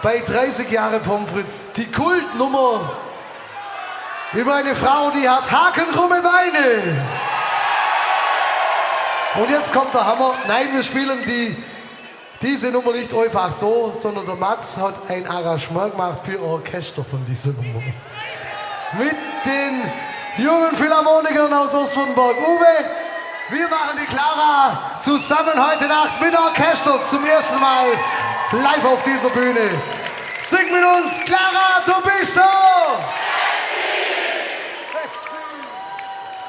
bei 30 Jahre Pommes frites, die Kultnummer über eine Frau, die hat hakenkrumme Beine. Und jetzt kommt der Hammer. Nein, wir spielen diese Nummer nicht einfach so, sondern der Mats hat ein Arrangement gemacht für Orchester von dieser Nummer. Mit den jungen Philharmonikern aus Ostwürttemberg. Uwe, wir machen die Clara zusammen heute Nacht mit Orchester zum ersten Mal live auf dieser Bühne. Sing mit uns, Clara, du bist so!